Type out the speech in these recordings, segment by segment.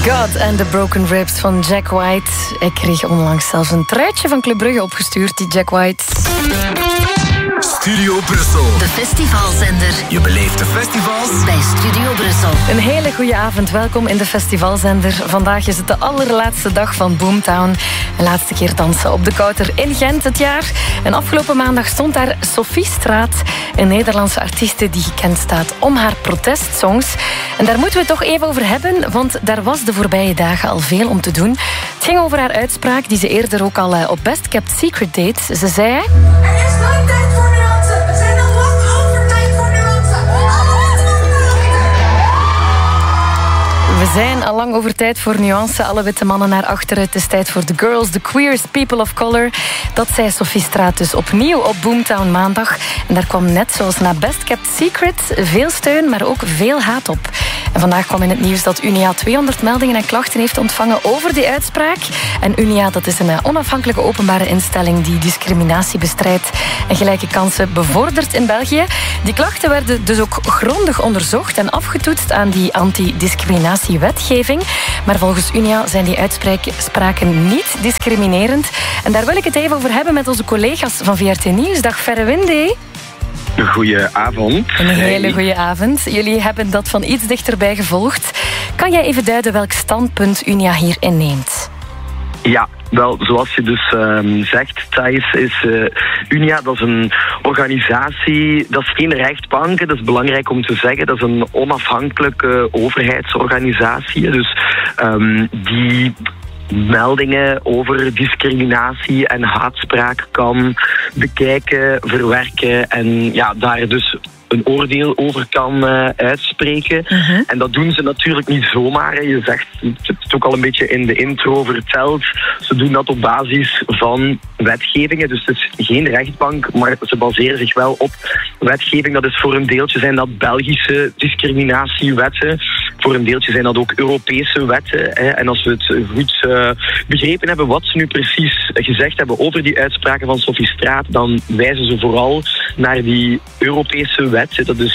God and the Broken Ribs van Jack White. Ik kreeg onlangs zelfs een truitje van Club Brugge opgestuurd, die Jack White. Studio Brussel. De festivalzender. Je beleeft de festivals bij Studio Brussel. Een hele goede avond. Welkom in de festivalzender. Vandaag is het de allerlaatste dag van Boomtown. Een laatste keer dansen op de Kouter in Gent het jaar. En afgelopen maandag stond daar Sophie Straat, een Nederlandse artieste die gekend staat om haar protestsongs. En daar moeten we het toch even over hebben, want daar was de voorbije dagen al veel om te doen. Het ging over haar uitspraak die ze eerder ook al op Best Kept Secret deed. Ze zei: er is nooit tijd voor nuance. We zijn al lang over tijd voor nuance. We zijn al lang over tijd voor nuance. Alle witte mannen naar achteren. Het is tijd voor de girls, the queers, people of color. Dat zei Sophie Straat dus opnieuw op Boomtown maandag. En daar kwam net zoals na Best Kept Secret veel steun, maar ook veel haat op. En vandaag kwam in het nieuws dat Unia 200 meldingen en klachten heeft ontvangen over die uitspraak. En Unia, dat is een onafhankelijke openbare instelling die discriminatie bestrijdt en gelijke kansen bevordert in België. Die klachten werden dus ook grondig onderzocht en afgetoetst aan die antidiscriminatiewetgeving. Maar volgens Unia zijn die uitspraken niet discriminerend. En daar wil ik het even over hebben met onze collega's van VRT Nieuws. Dag Ferre-Winde. Goedenavond. Een hele goede avond. Jullie hebben dat van iets dichterbij gevolgd. Kan jij even duiden welk standpunt Unia hier inneemt? Ja, wel, zoals je dus zegt, Thijs, is Unia, dat is een organisatie, dat is geen rechtbank, dat is belangrijk om te zeggen, dat is een onafhankelijke overheidsorganisatie. Dus die meldingen over discriminatie en haatspraak kan bekijken, verwerken en ja, daar dus een oordeel over kan uitspreken. En dat doen ze natuurlijk niet zomaar. Je zegt, het is ook al een beetje in de intro verteld, ze doen dat op basis van wetgevingen. Dus het is geen rechtbank, maar ze baseren zich wel op wetgeving. Dat is voor een deeltje zijn dat Belgische discriminatiewetten. Voor een deeltje zijn dat ook Europese wetten. En als we het goed begrepen hebben wat ze nu precies gezegd hebben over die uitspraken van Sophie Straat, dan wijzen ze vooral naar die Europese wet.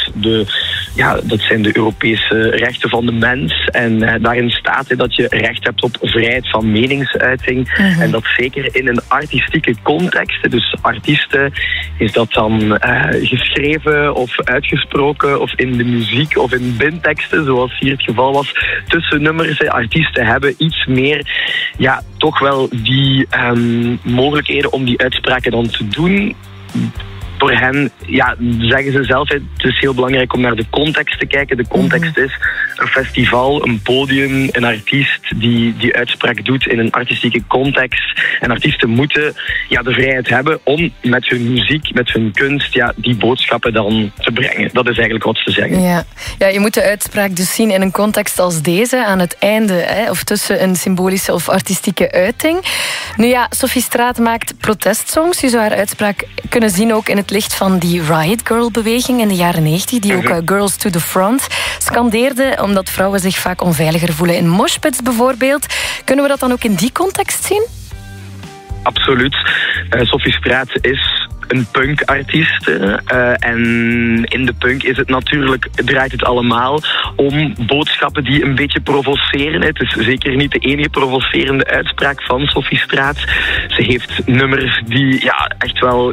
Dat zijn de Europese rechten van de mens. En daarin staat dat je recht hebt op vrijheid van meningsuiting. En dat zeker in een artistieke context. Dus artiesten, is dat dan geschreven of uitgesproken of in de muziek of in bindteksten, zoals hier het geval was, tussen nummers. Artiesten hebben iets meer, ja, toch wel die mogelijkheden om die uitspraken dan te doen. Voor hen, ja, zeggen ze zelf, het is heel belangrijk om naar de context te kijken. De context is een festival, een podium, een artiest die uitspraak doet in een artistieke context. En artiesten moeten de vrijheid hebben om met hun muziek, met hun kunst, die boodschappen dan te brengen. Dat is eigenlijk wat ze zeggen. Ja, je moet de uitspraak dus zien in een context als deze, aan het einde, of tussen een symbolische of artistieke uiting. Nu ja, Sophie Straat maakt protestsongs. Je zou haar uitspraak kunnen zien ook in het licht van die Riot Girl-beweging in de jaren 90, die ook Girls to the Front scandeerde, omdat vrouwen zich vaak onveiliger voelen in moshpits bijvoorbeeld. Kunnen we dat dan ook in die context zien? Absoluut. Sophie Straat is een punkartiest. En in de punk is het natuurlijk, draait het allemaal om boodschappen die een beetje provoceren. Het is zeker niet de enige provocerende uitspraak van Sophie Straat. Ze heeft nummers die echt wel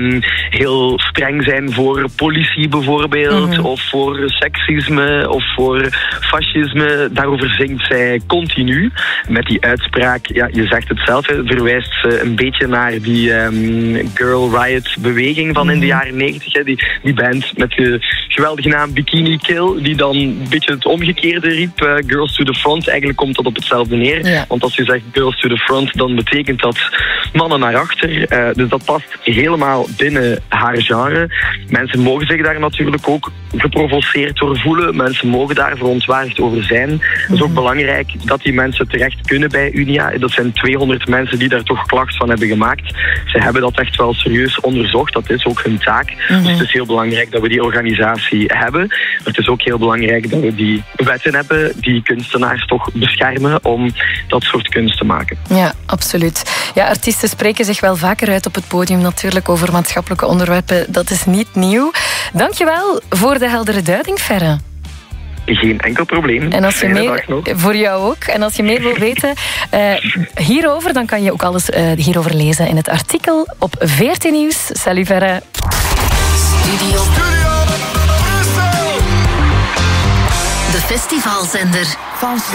heel streng zijn voor politie bijvoorbeeld, of voor seksisme, of voor fascisme. Daarover zingt zij continu. Met die uitspraak, je zegt het zelf, verwijst ze een beetje naar die Girl Riot beweging van in de jaren 90. Die band met de geweldige naam Bikini Kill, die dan een beetje het omgekeerde riep. Girls to the Front, eigenlijk komt dat op hetzelfde neer. Ja. Want als je zegt Girls to the Front, dan betekent dat mannen naar achter. Dus dat past helemaal binnen haar genre. Mensen mogen zich daar natuurlijk ook geprovoceerd door voelen. Mensen mogen daar verontwaardigd over zijn. Het is ook belangrijk dat die mensen terecht kunnen bij Unia. Dat zijn 200 mensen die daar toch klacht van hebben gemaakt. Ze hebben dat echt wel serieus onderzocht. Dat is ook hun taak. Dus het is heel belangrijk dat we die organisatie hebben. Maar het is ook heel belangrijk dat we die wetten hebben die kunstenaars toch beschermen om dat soort kunst te maken. Ja, absoluut. Ja, artiesten spreken zich wel vaker uit op het podium natuurlijk over maatschappelijke onderwerpen. Dat is niet nieuw. Dankjewel voor de heldere duiding, Ferre. geen enkel probleem. En als je Fijne meer, dag nog. voor jou ook. En als je meer wil weten hierover, dan kan je ook alles hierover lezen in het artikel op 14 Nieuws. Salut verre. Studio Brussel! de festivalzender.